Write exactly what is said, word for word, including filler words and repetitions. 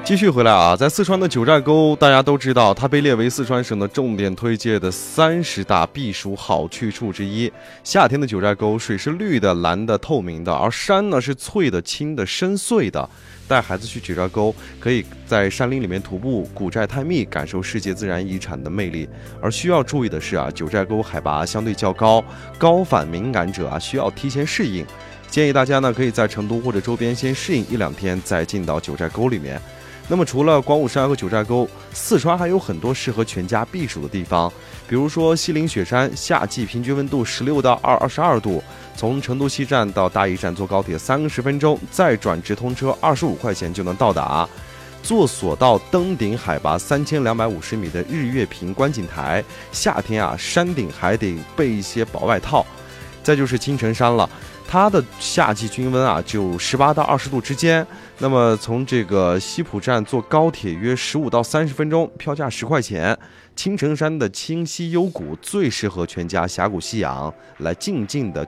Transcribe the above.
继续回来啊，在四川的九寨沟，大家都知道，它被列为四川省的重点推介的三十大避暑好去处之一。夏天的九寨沟，水是绿的、蓝的、透明的，而山呢是翠的、青的、深邃的。带孩子去九寨沟，可以在山林里面徒步、古寨探秘，感受世界自然遗产的魅力。而需要注意的是啊，九寨沟海拔相对较高，高反敏感者啊需要提前适应。建议大家呢可以在成都或者周边先适应一两天，再进到九寨沟里面。那么除了广武山和九寨沟，四川还有很多适合全家避暑的地方，比如说西岭雪山，夏季平均温度十六到二十二度，从成都西站到大邑站坐高铁三十分钟，再转直通车二十五块钱就能到达。坐索道登顶海拔三千两百五十米的日月坪观景台，夏天啊山顶还得备一些薄外套。再就是青城山了，它的夏季均温啊就十八到二十度之间。那么从这个西浦站坐高铁约十五到三十分钟，票价十块钱。青城山的清溪幽谷最适合全家峡谷夕阳，来静静的